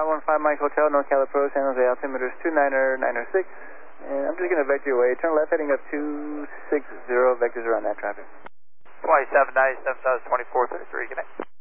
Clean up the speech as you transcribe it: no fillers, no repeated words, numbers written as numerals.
515 Mike Hotel, North Cali Pro, San Jose, altimeter is 29096. And I'm just going to vector your way. Turn left heading up 260, vectors around that traffic. 2797, 2433, connect.